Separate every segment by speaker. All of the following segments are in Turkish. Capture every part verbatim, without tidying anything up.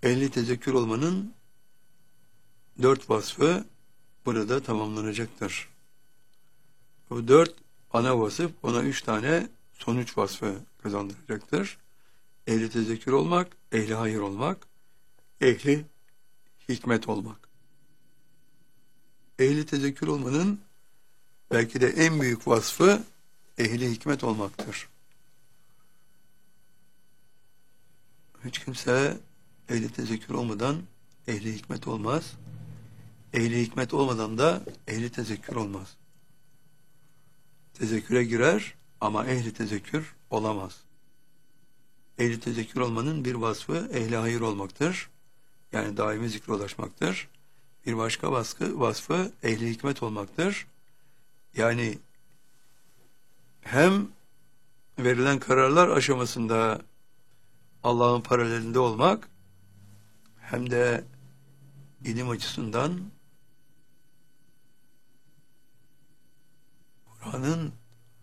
Speaker 1: ehli tezekkür olmanın dört vasfı burada tamamlanacaktır. Bu dört ana vasıf ona üç tane sonuç vasfı kazandıracaktır. Ehli tezekkür olmak, ehli hayır olmak, ehli hikmet olmak. Ehli tezekkür olmanın belki de en büyük vasfı ehli hikmet olmaktır. Hiç kimse ehli tezekkür olmadan ehli hikmet olmaz. Ehli hikmet olmadan da ehli tezekkür olmaz. Tezekküre girer ama ehli tezekkür olamaz. Ehli tezekkür olmanın bir vasfı ehli hayır olmaktır. Yani daimi zikre ulaşmaktır. Bir başka vasfı, vasfı ehli hikmet olmaktır. Yani hem verilen kararlar aşamasında Allah'ın paralelinde olmak, hem de ilim açısından Kur'an'ın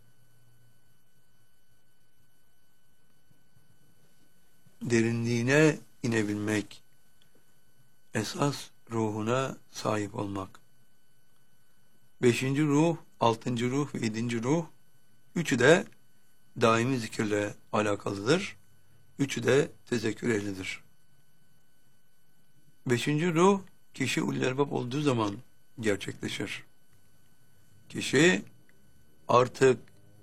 Speaker 1: derinliğine inebilmek, esas ruhuna sahip olmak. Beşinci ruh, altıncı ruh ve yedinci ruh, üçü de daimi zikirle alakalıdır. Üçü de tezekkür ehlidir. Beşinci ruh, kişi ulul elbab olduğu zaman gerçekleşir. Kişi artık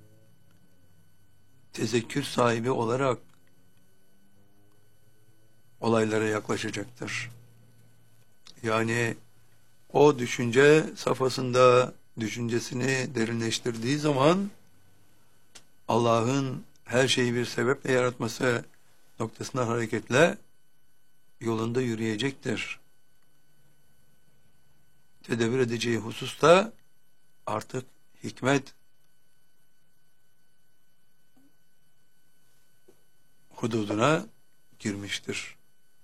Speaker 1: tezekkür sahibi olarak olaylara yaklaşacaktır. Yani o düşünce safhasında düşüncesini derinleştirdiği zaman Allah'ın her şeyi bir sebeple yaratması noktasından hareketle yolunda yürüyecektir. Tedbir edeceği hususta artık hikmet hududuna girmiştir.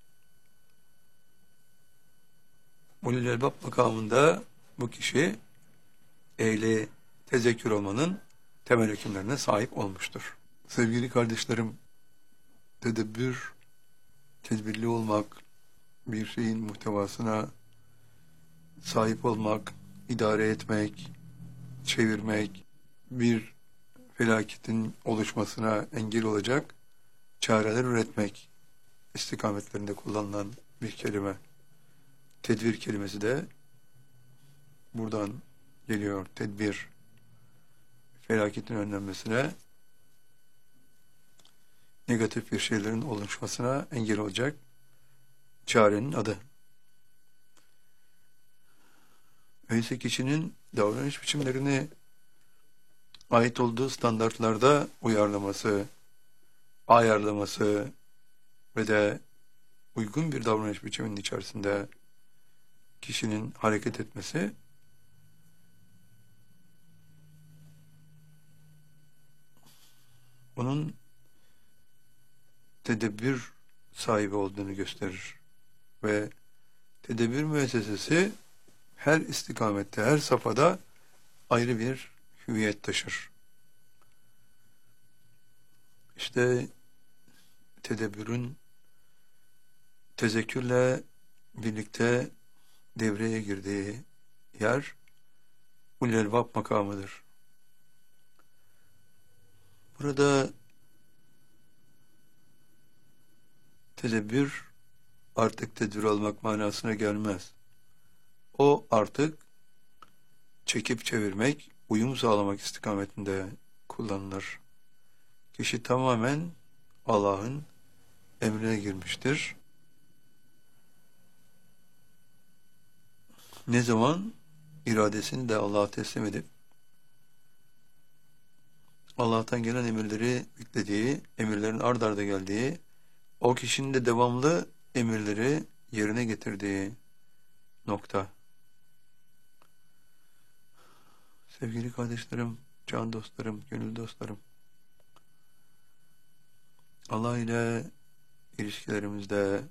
Speaker 1: Ulul elbab makamında bu kişi ehli tezekkür olmanın temel hükümlerine sahip olmuştur. Sevgili kardeşlerim, tedebbür, tedbirli olmak, bir şeyin muhtevasına sahip olmak, idare etmek, çevirmek, bir felaketin oluşmasına engel olacak çareler üretmek istikametlerinde kullanılan bir kelime. Tedbir kelimesi de buradan geliyor. Tedbir, felaketin önlenmesine, negatif bir şeylerin oluşmasına engel olacak çarenin adı. Öyleyse kişinin davranış biçimlerini ait olduğu standartlarda uyarlaması, ayarlaması ve de uygun bir davranış biçiminin içerisinde kişinin hareket etmesi onun tedebbür sahibi olduğunu gösterir. Ve tedebbür müessesesi her istikamette, her safhada ayrı bir hüviyet taşır. İşte tedebbürün tezekkürle birlikte devreye girdiği yer ulul elbab makamıdır. Burada tedebbür artık tedbir almak manasına gelmez. O artık çekip çevirmek, uyum sağlamak istikametinde kullanılır. Kişi tamamen Allah'ın emrine girmiştir. Ne zaman iradesini de Allah'a teslim edip Allah'tan gelen emirleri yüklediği, emirlerin ard arda geldiği, o kişinin de devamlı emirleri yerine getirdiği nokta. Sevgili kardeşlerim, can dostlarım, gönül dostlarım, Allah ile ilişkilerimizde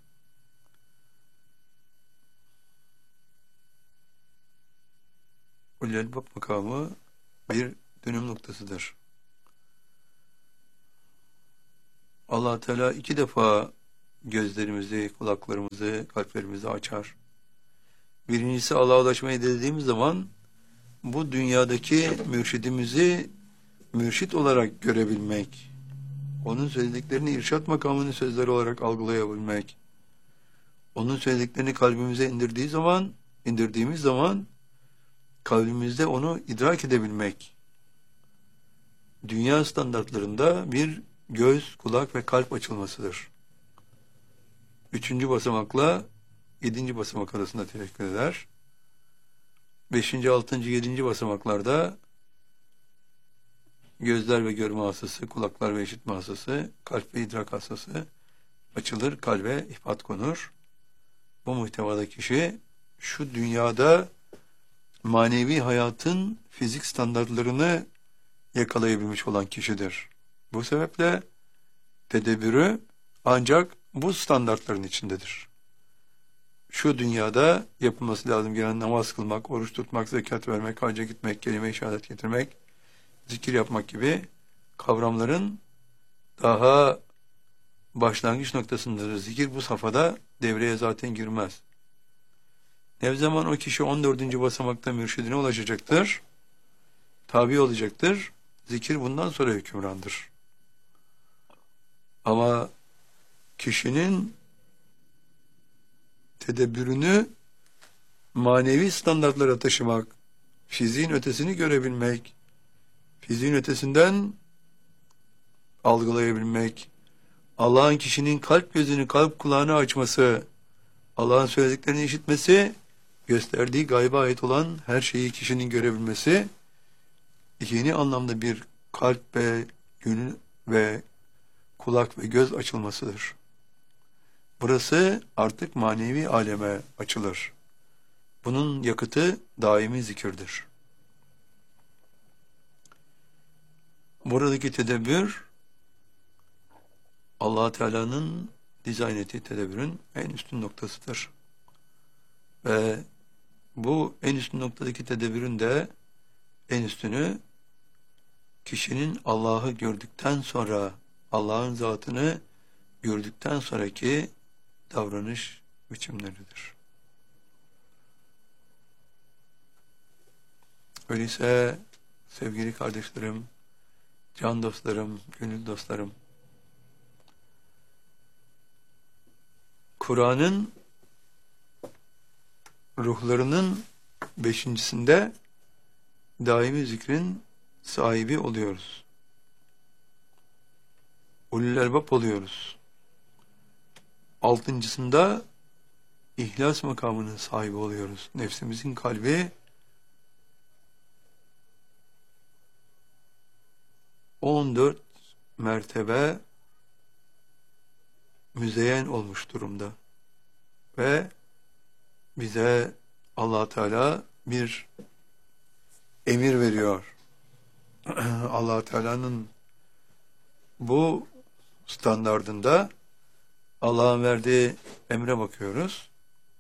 Speaker 1: ulul elbab makamı bir dönüm noktasıdır. Allah Teala iki defa gözlerimizi, kulaklarımızı, kalplerimizi açar. Birincisi Allah'a ulaşmayı dediğimiz zaman bu dünyadaki mürşidimizi mürşit olarak görebilmek, onun söylediklerini irşat makamının sözleri olarak algılayabilmek, onun söylediklerini kalbimize indirdiği zaman, indirdiğimiz zaman kalbimizde onu idrak edebilmek, dünya standartlarında bir göz, kulak ve kalp açılmasıdır. Üçüncü basamakla yedinci basamak arasında teşekkür eder. Beşinci, altıncı, yedinci basamaklarda gözler ve görme hassası, kulaklar ve işitme hassası, kalp ve idrak hassası açılır, kalbe ihbat konur. Bu muhtevada kişi şu dünyada manevi hayatın fizik standartlarını yakalayabilmiş olan kişidir. Bu sebeple tedebbürü ancak bu standartların içindedir. Şu dünyada yapılması lazım gelen namaz kılmak, oruç tutmak, zekat vermek, hacca gitmek, kelime-i şehadet getirmek, zikir yapmak gibi kavramların daha başlangıç noktasındadır. Zikir bu safhada devreye zaten girmez. Ne zaman o kişi on dördüncü basamakta mürşidine ulaşacaktır, tabi olacaktır, zikir bundan sonra hükümrandır. Ama kişinin tedebbürünü manevi standartlara taşımak, fiziğin ötesini görebilmek, fiziğin ötesinden algılayabilmek, Allah'ın kişinin kalp gözünü, kalp kulağını açması, Allah'ın söylediklerini işitmesi, gösterdiği gayba ait olan her şeyi kişinin görebilmesi, yeni anlamda bir kalp ve gönül ve kulak ve göz açılmasıdır. Burası artık manevi aleme açılır. Bunun yakıtı daimi zikirdir. Buradaki tedebbür, Allah Teala'nın dizayn ettiği tedebbürün en üstün noktasıdır. Ve bu en üstün noktadaki tedebbürün de en üstünü kişinin Allah'ı gördükten sonra, Allah'ın zatını gördükten sonraki davranış biçimleridir. Öyleyse sevgili kardeşlerim, can dostlarım, gönül dostlarım, Kur'an'ın ruhlarının beşincisinde daimi zikrin sahibi oluyoruz. Ulul elbab oluyoruz. Altıncısında ihlas makamının sahibi oluyoruz. Nefsimizin kalbi on dört mertebe müzeyyen olmuş durumda. Ve bize Allah Teala bir emir veriyor. Allah Teala'nın bu standardında Allah'ın verdiği emre bakıyoruz.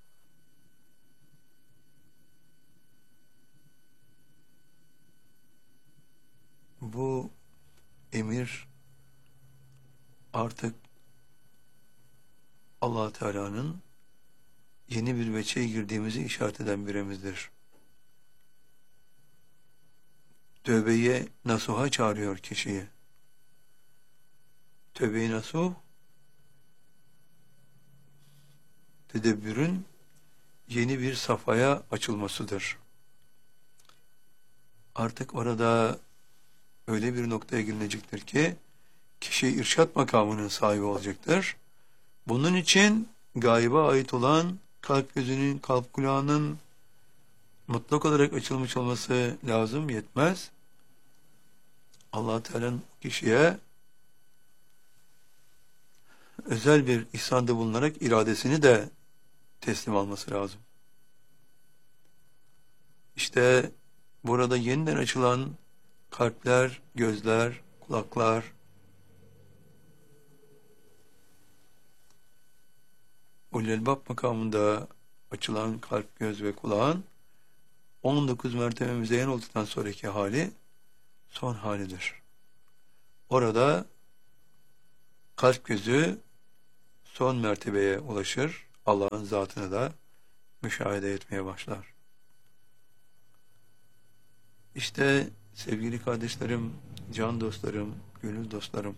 Speaker 1: Bu emir artık Allah Teala'nın yeni bir veçeye girdiğimizi işaret eden bir emirdir. Tövbeye nasuha çağırıyor kişiyi. Tövbe-i nasuh, tedebbürün yeni bir safhaya açılmasıdır. Artık orada öyle bir noktaya gelinecektir ki, kişi irşat makamının sahibi olacaktır. Bunun için gayba ait olan kalp gözünün, kalp kulağının mutlak olarak açılmış olması lazım, yetmez. Allah Teala'nın kişiye özel bir ihsanda bulunarak iradesini de teslim alması lazım. İşte burada yeniden açılan kalpler, gözler, kulaklar, Ulul elbab makamında açılan kalp, göz ve kulağın on dokuz mertebe müzeyyen olduktan sonraki hali son halidir. Orada kalp gözü son mertebeye ulaşır. Allah'ın zatını da müşahede etmeye başlar. İşte sevgili kardeşlerim, can dostlarım, gönül dostlarım,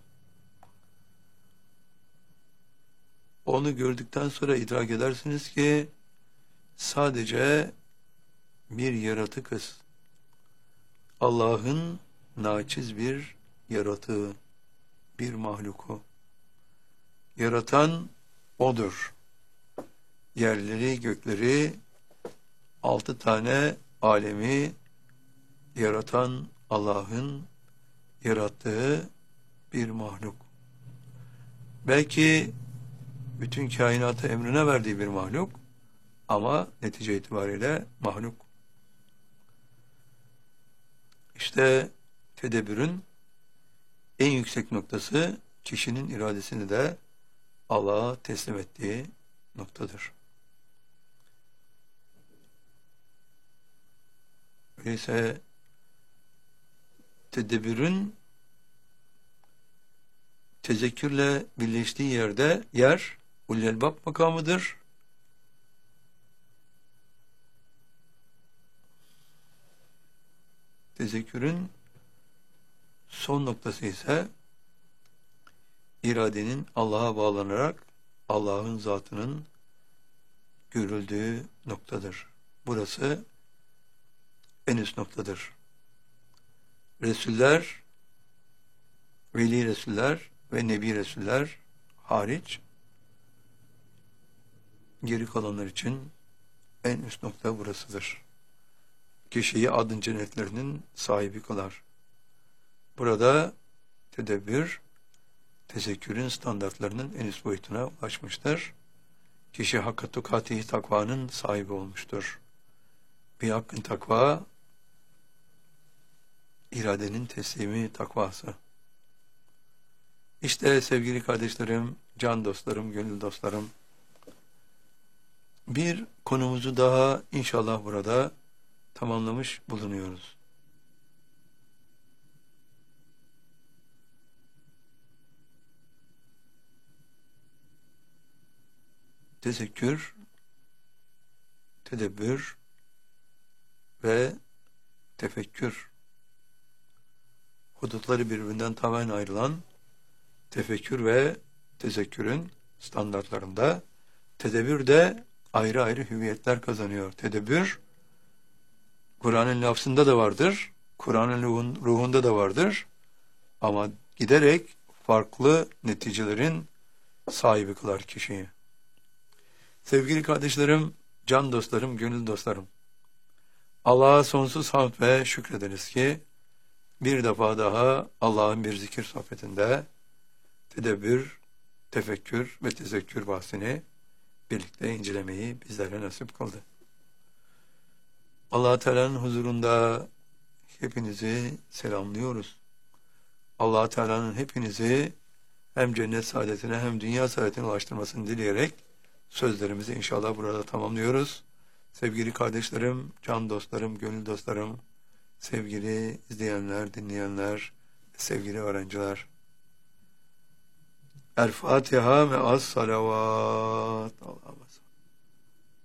Speaker 1: onu gördükten sonra idrak edersiniz ki sadece bir yaratıkız. Allah'ın naçiz bir yaratığı, bir mahluku. Yaratan O'dur. Yerleri, gökleri, altı tane alemi yaratan Allah'ın yarattığı bir mahluk. Belki bütün kainatı emrine verdiği bir mahluk ama netice itibariyle mahluk. İşte tedebbürün en yüksek noktası kişinin iradesini de Allah'a teslim ettiği noktadır. Öyleyse tedebbürün tezekkürle birleştiği yerde yer ulul elbab makamıdır. Tezekkürün son noktası ise iradenin Allah'a bağlanarak Allah'ın zatının görüldüğü noktadır. Burası en üst noktadır. Resuller, Veli Resuller ve Nebi Resuller hariç geri kalanlar için en üst nokta burasıdır. Kişiyi adın cennetlerinin sahibi kılar. Burada tedebbür, tezekkürün standartlarının en üst boyutuna ulaşmıştır. Kişi hakka tukatihi takvanın sahibi olmuştur. Bir hakkın takva, iradenin teslimi takvası. İşte sevgili kardeşlerim, can dostlarım, gönül dostlarım, bir konumuzu daha inşallah burada tamamlamış bulunuyoruz. Tezekkür, tedebbür ve tefekkür. Hudutları birbirinden tamamen ayrılan tefekkür ve tezekkürün standartlarında tedebbür de ayrı ayrı hüviyetler kazanıyor. Tedebbür Kur'an'ın lafzında da vardır, Kur'an'ın ruhunda da vardır ama giderek farklı neticelerin sahibi kılar kişiyi. Sevgili kardeşlerim, can dostlarım, gönül dostlarım, Allah'a sonsuz hamd ve şükrederiz ki bir defa daha Allah'ın bir zikir sohbetinde tedebbür, tefekkür ve tezekkür bahsini birlikte incelemeyi bizlere nasip kıldı. Allah Teala'nın huzurunda hepinizi selamlıyoruz. Allah Teala'nın hepinizi hem cennet saadetine hem dünya saadetine ulaştırmasını dileyerek sözlerimizi inşallah burada tamamlıyoruz. Sevgili kardeşlerim, can dostlarım, gönül dostlarım, sevgili izleyenler, dinleyenler, sevgili öğrenciler. El Fatiha ve as salavat. Allah'a